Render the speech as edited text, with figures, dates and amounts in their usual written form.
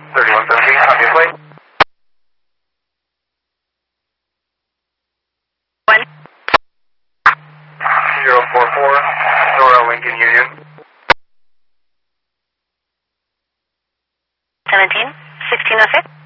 3117, obviously. 044, Nora Lincoln Union. 17, 1606.